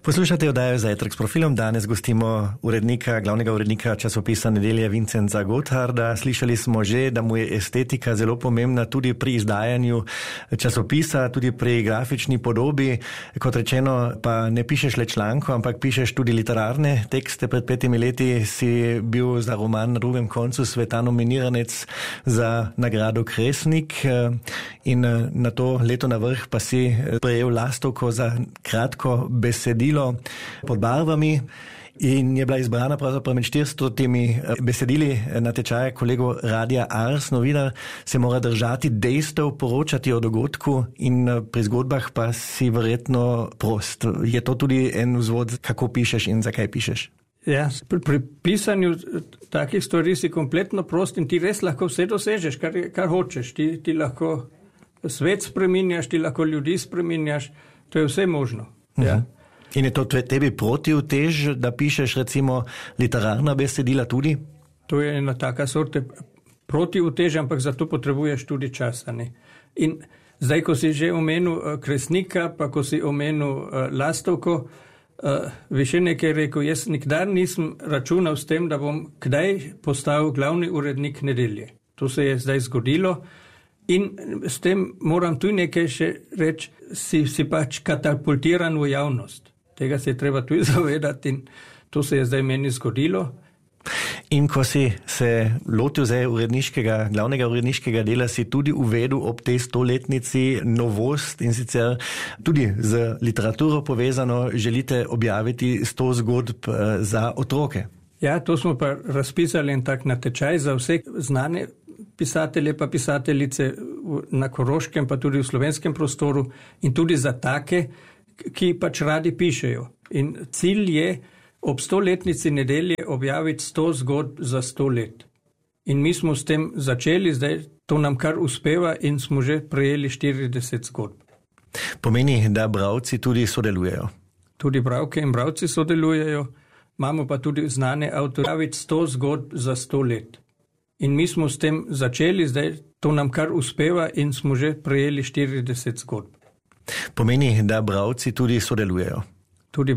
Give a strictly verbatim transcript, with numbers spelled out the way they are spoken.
Poslušate oddajo Zajtrk s profilom. Danes gostimo urednika, glavnega urednika časopisa Nedelje Vincenza Gotharda. Slišali smo že, da mu je estetika zelo pomembna tudi pri izdajanju časopisa, tudi pri grafični podobi. Kot rečeno, pa ne pišeš le članko, ampak pišeš tudi literarne tekste. Pred petimi leti si bil za roman Na drugem koncu sveta nominiranec za nagrado Kresnik in na to leto na vrh pa si prejel lastovko za kratko besedilo pod barvami in je bila izbrana pravzaprav med štiristotimi besedili natečaja kolego Radia Ars. Novinar se mora držati dejstev, poročati o dogodku in pri zgodbah pa si verjetno prost. Je to tudi en vzvod, kako pišeš in zakaj pišeš? Ja, pri, pri pisanju takih stvari si kompletno prost in ti res lahko vse dosežeš, kar, kar hočeš. Ti, ti lahko svet spreminjaš, ti lahko ljudi spreminjaš, to je vse možno. Uh-huh. Ja. In je to tebi protivtež, da pišeš recimo literarna besedila tudi? To je ena taka sorte protivtež, ampak zato potrebuješ tudi časa. Ne? In zdaj, ko si že omenil Kresnika, pa ko si omenil uh, lastovko, uh, više nekaj rekel, jaz nikdar nisem računal s tem, da bom kdaj postal glavni urednik Nedelje. To se je zdaj zgodilo in s tem moram tu nekaj še reči, si, si pač katapultiran v javnost. Tega se je treba tudi zavedati in to se je zdaj meni zgodilo. In ko si se lotil zdaj uredniškega, glavnega uredniškega dela, si tudi uvedel ob tej stoletnici novost in sicer tudi z literaturo povezano želite objaviti sto zgodb za otroke. Ja, to smo pa razpisali en tak natečaj za vse znane pisatelje pa pisateljice na Koroškem pa tudi v slovenskem prostoru in tudi za take, ki pač radi pišejo. In cilj je ob stoletnici Nedelje objaviti sto zgodb za sto let. In mi smo s tem začeli, zdaj to nam kar uspeva in smo že prejeli štirideset zgodb. Pomeni, da bralci tudi sodelujejo? Tudi bralke in bralci sodelujejo, imamo pa tudi znane avtorje objaviti sto zgodb za sto let. In mi smo s tem začeli, zdaj to nam kar uspeva in smo že prejeli štirideset zgodb. Pomeni, da bralci tudi sodelujejo?